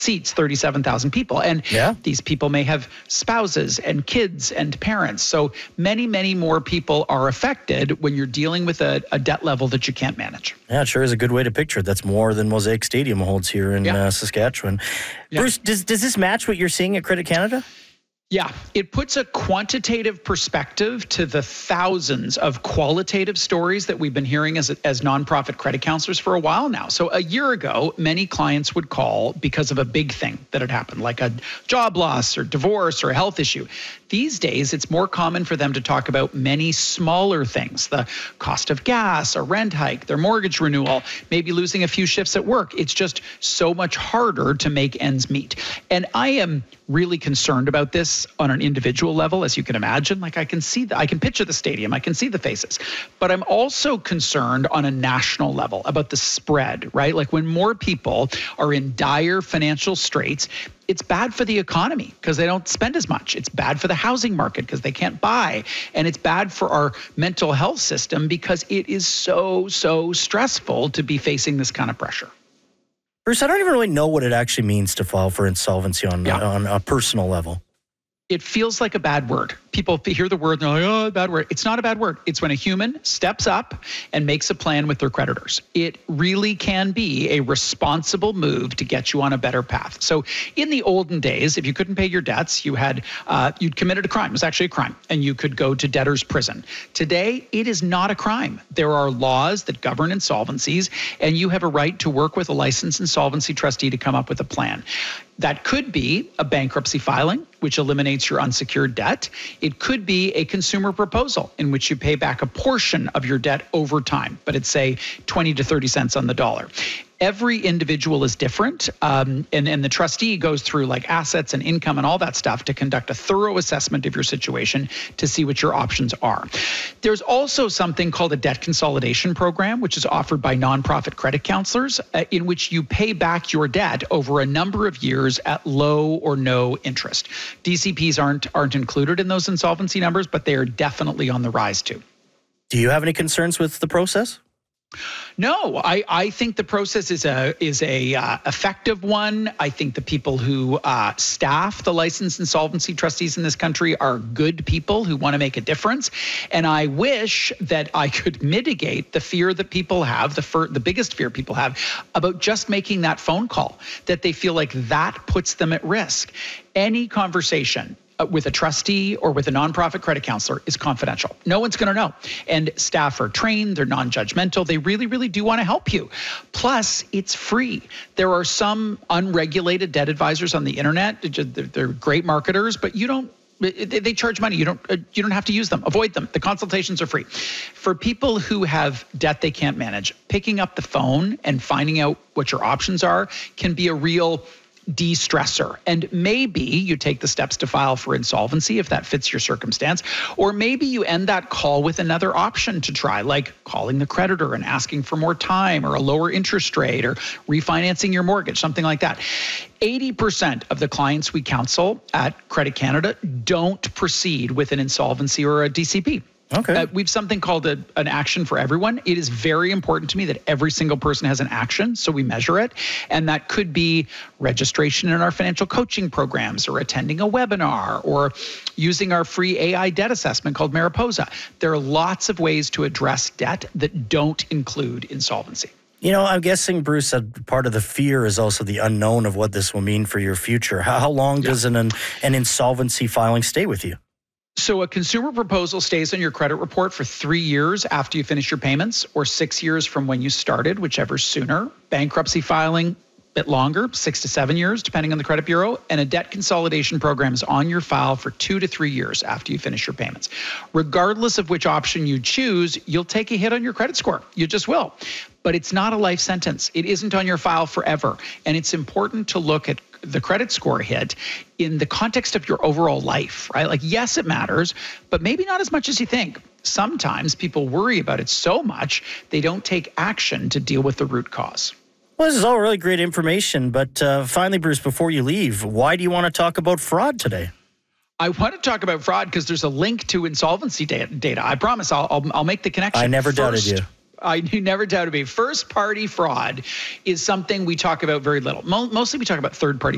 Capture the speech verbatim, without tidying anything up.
seats thirty-seven thousand people. And yeah. these people may have spouses and kids and parents. So many, many more people are affected when you're dealing with a, a debt level that you can't manage. Yeah, it sure is a good way to picture it. That's more than Mosaic Stadium holds here in yeah. uh, Saskatchewan. Yeah. Bruce, does, does this match what you're seeing at Credit Canada? Yeah, it puts a quantitative perspective to the thousands of qualitative stories that we've been hearing as as nonprofit credit counselors for a while now. So a year ago, many clients would call because of a big thing that had happened, like a job loss or divorce or a health issue. These days, it's more common for them to talk about many smaller things, the cost of gas, a rent hike, their mortgage renewal, maybe losing a few shifts at work. It's just so much harder to make ends meet. And I am really concerned about this on an individual level, as you can imagine. Like I can see, the, I can picture the stadium, I can see the faces, but I'm also concerned on a national level about the spread, right? Like when more people are in dire financial straits, it's bad for the economy because they don't spend as much. It's bad for the housing market because they can't buy. And it's bad for our mental health system because it is so, so stressful to be facing this kind of pressure. Bruce, I don't even really know what it actually means to file for insolvency on, yeah. on a personal level. It feels like a bad word. People hear the word and they're like, oh, bad word. It's not a bad word. It's when a human steps up and makes a plan with their creditors. It really can be a responsible move to get you on a better path. So in the olden days, if you couldn't pay your debts, you had, uh, you'd committed a crime. It was actually a crime, and you could go to debtor's prison. Today, it is not a crime. There are laws that govern insolvencies, and you have a right to work with a licensed insolvency trustee to come up with a plan. That could be a bankruptcy filing, which eliminates your unsecured debt. It could be a consumer proposal in which you pay back a portion of your debt over time, but it's say twenty to thirty cents on the dollar. Every individual is different, um, and, and the trustee goes through like assets and income and all that stuff to conduct a thorough assessment of your situation to see what your options are. There's also something called a debt consolidation program, which is offered by nonprofit credit counselors, uh, in which you pay back your debt over a number of years at low or no interest. D C Ps aren't aren't included in those insolvency numbers, but they are definitely on the rise too. Do you have any concerns with the process? No, I, I think the process is a is a uh, effective one. I think the people who uh, staff the licensed insolvency trustees in this country are good people who want to make a difference. And I wish that I could mitigate the fear that people have, the fir- the biggest fear people have about just making that phone call, that they feel like that puts them at risk. Any conversation with a trustee or with a nonprofit credit counselor is confidential. No one's going to know. And staff are trained, they're non-judgmental. They really, really do want to help you. Plus, it's free. There are some unregulated debt advisors on the internet. They're great marketers, but you don't they charge money. You don't you don't have to use them. Avoid them. The consultations are free. For people who have debt they can't manage, picking up the phone and finding out what your options are can be a real de-stressor. And maybe you take the steps to file for insolvency if that fits your circumstance, or maybe you end that call with another option to try, like calling the creditor and asking for more time or a lower interest rate or refinancing your mortgage, something like that. eighty percent of the clients we counsel at Credit Canada don't proceed with an insolvency or a D C P. Okay. Uh, we've something called a, an action for everyone. It is very important to me that every single person has an action, so we measure it. And that could be registration in our financial coaching programs, or attending a webinar, or using our free A I debt assessment called Mariposa. There are lots of ways to address debt that don't include insolvency. You know, I'm guessing, Bruce, that part of the fear is also the unknown of what this will mean for your future. How, how long does yeah. an, an insolvency filing stay with you? So a consumer proposal stays on your credit report for three years after you finish your payments, or six years from when you started, whichever's sooner. Bankruptcy filing, a bit longer, six to seven years, depending on the credit bureau. And a debt consolidation program is on your file for two to three years after you finish your payments. Regardless of which option you choose, you'll take a hit on your credit score. You just will. But it's not a life sentence. It isn't on your file forever. And it's important to look at the credit score hit in the context of your overall life, right? Like, yes, it matters, but maybe not as much as you think. Sometimes people worry about it so much, they don't take action to deal with the root cause. Well, this is all really great information, but uh, finally, Bruce, before you leave, why do you want to talk about fraud today? I want to talk about fraud because there's a link to insolvency data. I promise I'll, I'll, I'll make the connection. I never First, doubted you. I you never doubted me. First party fraud is something we talk about very little. Mo- mostly we talk about third party